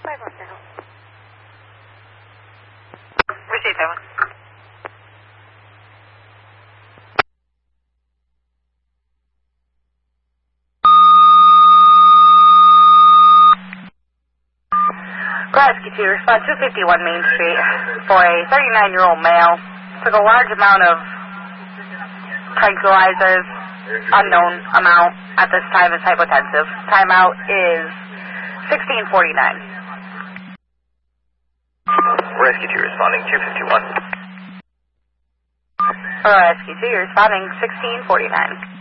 Receive that one. Rescue 2, respond 251 Main Street for a 39-year-old male. Took a large amount of tranquilizers, unknown amount. At this time is hypotensive. Timeout is 16:49. Rescue 2 responding 251. Rescue 2, you're responding 16:49.